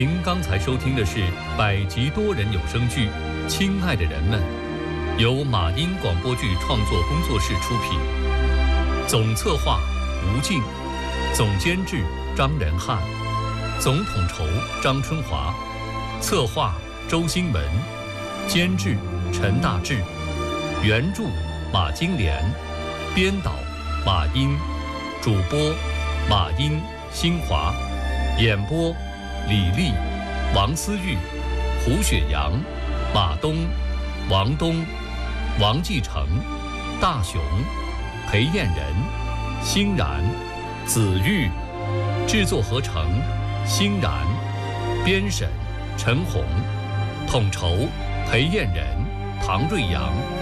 您刚才收听的是百集多人有声剧《亲爱的人们》，由马音广播剧创作工作室出品，总策划吴静，总监制张仁汉，总统筹张春华，策划周新文，监制陈大志，原著马金莲，编导马音，主播马音、新华，演播李丽、王思玉、胡雪阳、马东、王东、王继成、大雄、裴艳仁、欣然、子玉，制作合成欣然，编审陈红，统筹裴艳仁、唐瑞阳。